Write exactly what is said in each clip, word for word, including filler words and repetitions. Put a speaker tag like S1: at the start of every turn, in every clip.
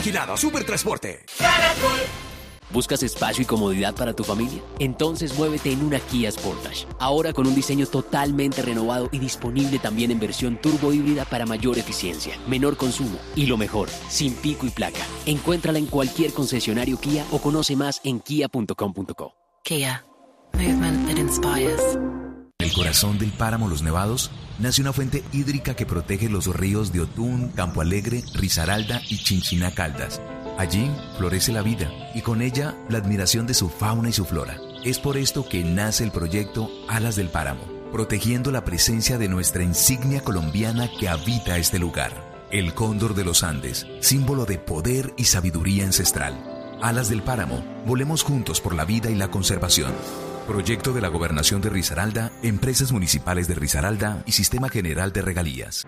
S1: Vigilado Supertransporte.
S2: ¿Buscas espacio y comodidad para tu familia? Entonces muévete en una Kia Sportage. Ahora con un diseño totalmente renovado y disponible también en versión turbo híbrida para mayor eficiencia, menor consumo y lo mejor, sin pico y placa. Encuéntrala en cualquier concesionario Kia o conoce más en kia punto com punto co.
S3: Kia. Movement that inspires.
S4: En el corazón del páramo Los Nevados nace una fuente hídrica que protege los ríos de Otún, Campo Alegre, Risaralda y Chinchiná Caldas. Allí florece la vida y con ella la admiración de su fauna y su flora. Es por esto que nace el proyecto Alas del Páramo, protegiendo la presencia de nuestra insignia colombiana que habita este lugar. El cóndor de los Andes, símbolo de poder y sabiduría ancestral. Alas del Páramo, volemos juntos por la vida y la conservación. Proyecto de la Gobernación de Risaralda, Empresas Municipales de Risaralda y Sistema General de Regalías.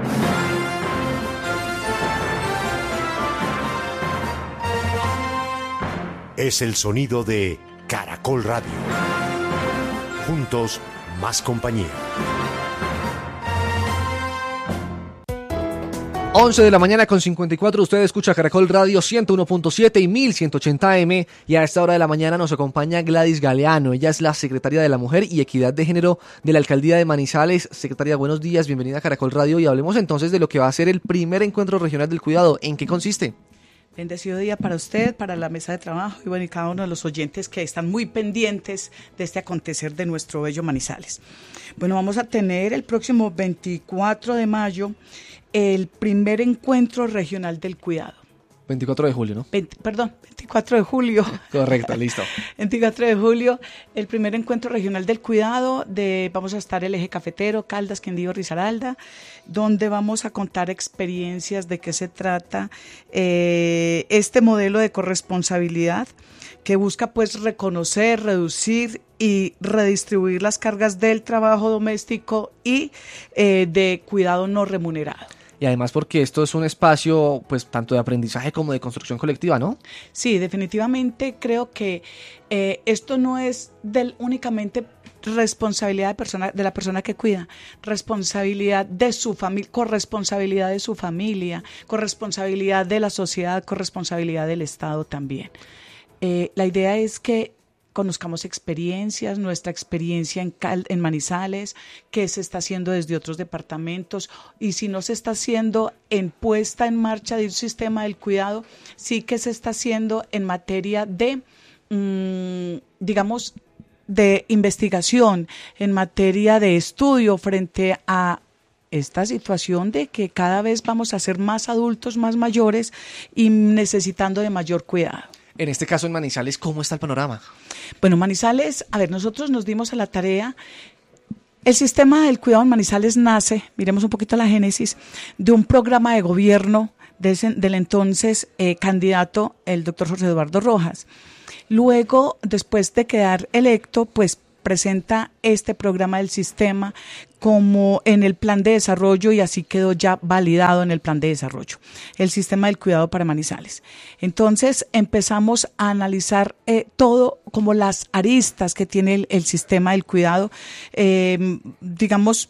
S5: Es el sonido de Caracol Radio. Juntos, más compañía.
S6: once de la mañana con cincuenta y cuatro, usted escucha Caracol Radio ciento uno punto siete y mil ciento ochenta eme, y a esta hora de la mañana nos acompaña Gladys Galeano. Ella es la secretaria de la Mujer y Equidad de Género de la Alcaldía de Manizales. Secretaria, buenos días, bienvenida a Caracol Radio y hablemos entonces de lo que va a ser el primer encuentro regional del cuidado. ¿En qué consiste?
S7: Bendecido día para usted, para la mesa de trabajo y bueno, y cada uno de los oyentes que están muy pendientes de este acontecer de nuestro bello Manizales. Bueno, vamos a tener el próximo veinticuatro de mayo el primer encuentro regional del cuidado.
S6: veinticuatro de julio, ¿no?
S7: veinte, perdón, veinticuatro de julio.
S6: Correcto, listo.
S7: veinticuatro de julio, el primer encuentro regional del cuidado. De, vamos a estar el eje cafetero, Caldas, Quindío, Risaralda, donde vamos a contar experiencias de qué se trata eh, este modelo de corresponsabilidad que busca pues reconocer, reducir y redistribuir las cargas del trabajo doméstico y eh, de cuidado no remunerado.
S6: Y además porque esto es un espacio pues tanto de aprendizaje como de construcción colectiva, ¿no?
S7: Sí, definitivamente creo que eh, esto no es del únicamente responsabilidad de, persona, de la persona que cuida, responsabilidad de su familia, corresponsabilidad de su familia, corresponsabilidad de la sociedad, corresponsabilidad del Estado también. Eh, la idea es que conozcamos experiencias, nuestra experiencia en, Cal, en Manizales, qué se está haciendo desde otros departamentos y si no se está haciendo en puesta en marcha de un sistema del cuidado, sí que se está haciendo en materia de, mmm, digamos, de investigación, en materia de estudio frente a esta situación de que cada vez vamos a ser más adultos, más mayores y necesitando de mayor cuidado.
S6: En este caso en Manizales, ¿cómo está el panorama?
S7: Bueno, Manizales, a ver, nosotros nos dimos a la tarea, el sistema del cuidado en Manizales nace, miremos un poquito la génesis, de un programa de gobierno de ese, del entonces eh, candidato, el doctor Jorge Eduardo Rojas. Luego, después de quedar electo, pues presenta este programa del sistema como en el plan de desarrollo y así quedó ya validado en el plan de desarrollo, el sistema del cuidado para Manizales. Entonces empezamos a analizar eh, todo como las aristas que tiene el, el sistema del cuidado, eh, digamos,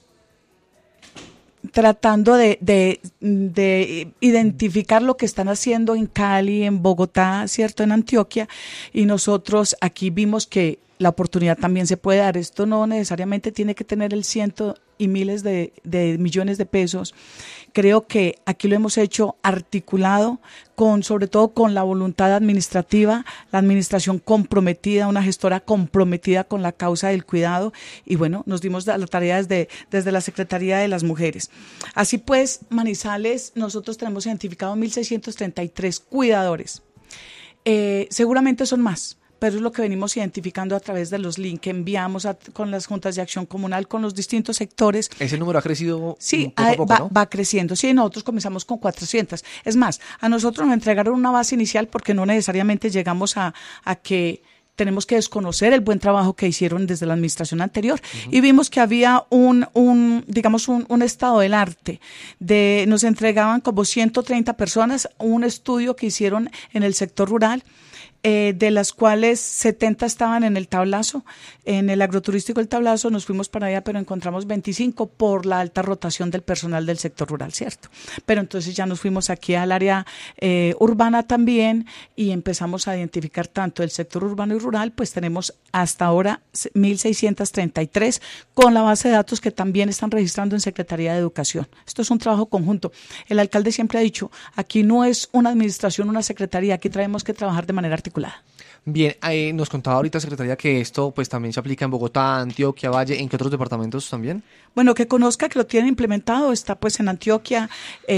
S7: tratando de, de, de identificar lo que están haciendo en Cali, en Bogotá, cierto, en Antioquia, y nosotros aquí vimos que la oportunidad también se puede dar. Esto no necesariamente tiene que tener el ciento y miles de, de millones de pesos. Creo que aquí lo hemos hecho articulado, con sobre todo con la voluntad administrativa, la administración comprometida, una gestora comprometida con la causa del cuidado y bueno, nos dimos la tarea desde, desde la Secretaría de las Mujeres. Así pues, Manizales, nosotros tenemos identificado mil seiscientos treinta y tres cuidadores. Eh, seguramente son más, pero es lo que venimos identificando a través de los links que enviamos a, con las juntas de acción comunal, con los distintos sectores.
S6: ¿Ese número ha crecido
S7: sí,
S6: poco a poco,
S7: va,
S6: ¿no?
S7: va creciendo. Sí, nosotros comenzamos con cuatrocientos. Es más, a nosotros nos entregaron una base inicial porque no necesariamente llegamos a, a que tenemos que desconocer el buen trabajo que hicieron desde la administración anterior. Uh-huh. Y vimos que había un, un digamos, un, un estado del arte. De, nos entregaban como ciento treinta personas un estudio que hicieron en el sector rural, eh, de las cuales setenta estaban en el Tablazo, en el agroturístico El Tablazo. Nos fuimos para allá, pero encontramos veinticinco por la alta rotación del personal del sector rural, ¿cierto? Pero entonces ya nos fuimos aquí al área eh, urbana también y empezamos a identificar tanto el sector urbano y rural, pues tenemos hasta ahora mil seiscientos treinta y tres con la base de datos que también están registrando en Secretaría de Educación. Esto es un trabajo conjunto. El alcalde siempre ha dicho, aquí no es una administración, una secretaría, aquí tenemos que trabajar de manera articulada.
S6: Bien, eh, nos contaba ahorita, secretaria, que esto pues también se aplica en Bogotá, Antioquia, Valle, ¿en qué otros departamentos también?
S7: Bueno, que conozca que lo tienen implementado, está pues en Antioquia,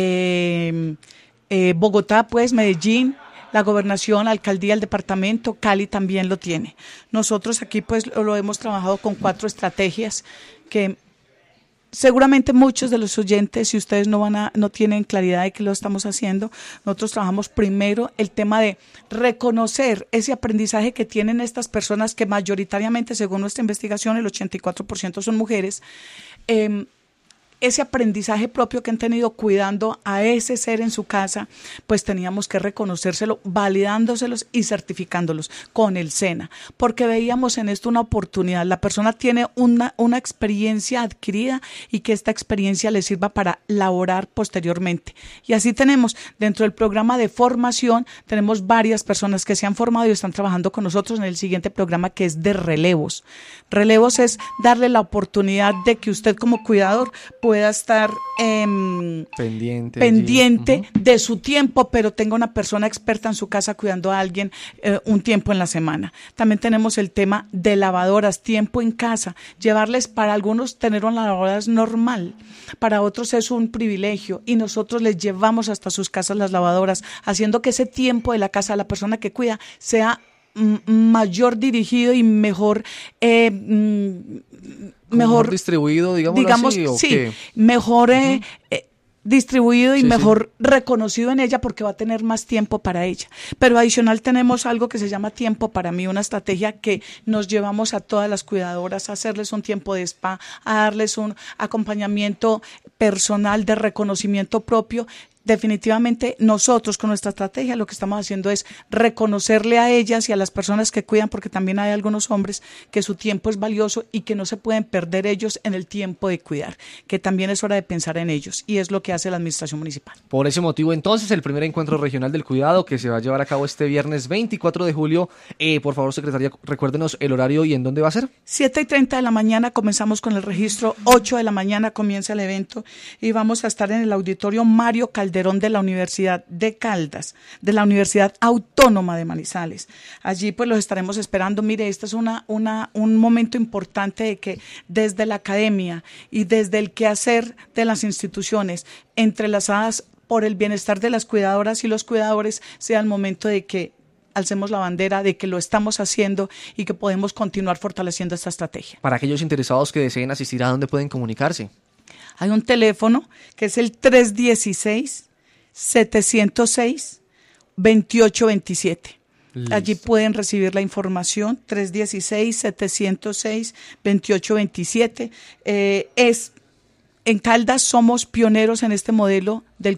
S7: eh, eh, Bogotá, pues Medellín, la gobernación, la alcaldía, el departamento, Cali también lo tiene. Nosotros aquí pues lo, lo hemos trabajado con cuatro estrategias que seguramente muchos de los oyentes, si ustedes no van a, no tienen claridad de que lo estamos haciendo, nosotros trabajamos primero el tema de reconocer ese aprendizaje que tienen estas personas que mayoritariamente, según nuestra investigación, el ochenta y cuatro por ciento son mujeres, eh, ese aprendizaje propio que han tenido cuidando a ese ser en su casa, pues teníamos que reconocérselo, validándoselos y certificándolos con el SENA, porque veíamos en esto una oportunidad. La persona tiene una, una experiencia adquirida y que esta experiencia le sirva para laborar posteriormente. Y así tenemos, dentro del programa de formación, tenemos varias personas que se han formado y están trabajando con nosotros en el siguiente programa, que es de relevos. Relevos es darle la oportunidad de que usted como cuidador pueda estar eh,
S6: pendiente,
S7: pendiente uh-huh. de su tiempo, pero tenga una persona experta en su casa cuidando a alguien eh, un tiempo en la semana. También tenemos el tema de lavadoras, tiempo en casa, llevarles, para algunos tener una lavadora es normal, para otros es un privilegio y nosotros les llevamos hasta sus casas las lavadoras, haciendo que ese tiempo de la casa de la persona que cuida sea mayor dirigido y mejor eh, mejor,
S6: mejor distribuido, digamos,
S7: digamos
S6: así, ¿o
S7: sí,
S6: qué?
S7: mejor eh, uh-huh. eh, distribuido y
S6: sí,
S7: mejor
S6: sí.
S7: reconocido en ella, porque va a tener más tiempo para ella. Pero adicional tenemos algo que se llama tiempo para mí, una estrategia que nos llevamos a todas las cuidadoras a hacerles un tiempo de spa, a darles un acompañamiento personal de reconocimiento propio. Definitivamente nosotros con nuestra estrategia lo que estamos haciendo es reconocerle a ellas y a las personas que cuidan, porque también hay algunos hombres que su tiempo es valioso y que no se pueden perder ellos en el tiempo de cuidar, que también es hora de pensar en ellos, y es lo que hace la administración municipal.
S6: Por ese motivo, entonces, el primer encuentro regional del cuidado que se va a llevar a cabo este viernes veinticuatro de julio, eh, por favor, secretaria, recuérdenos el horario y en dónde va a ser.
S7: siete y treinta de la mañana comenzamos con el registro, ocho de la mañana comienza el evento y vamos a estar en el auditorio Mario Calderón de la Universidad de Caldas, de la Universidad Autónoma de Manizales. Allí pues los estaremos esperando. Mire, este es una, una, un momento importante de que desde la academia y desde el quehacer de las instituciones entrelazadas por el bienestar de las cuidadoras y los cuidadores sea el momento de que alcemos la bandera de que lo estamos haciendo y que podemos continuar fortaleciendo esta estrategia.
S6: Para aquellos interesados que deseen asistir, ¿a dónde pueden comunicarse?
S7: Hay un teléfono que es el tres uno seis, siete cero seis, dos ocho dos siete. Listo. Allí pueden recibir la información, tres uno seis, siete cero seis, dos ocho dos siete. Eh, es, en Caldas somos pioneros en este modelo del